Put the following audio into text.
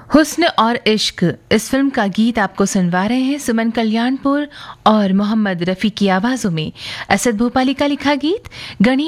हुस्न और इश्क इस फिल्म का गीत आपको सुनवा रहे हैं सुमन कल्याणपुर और मोहम्मद रफ़ी की आवाज़ों में। असद भोपाली का लिखा गीत गणेश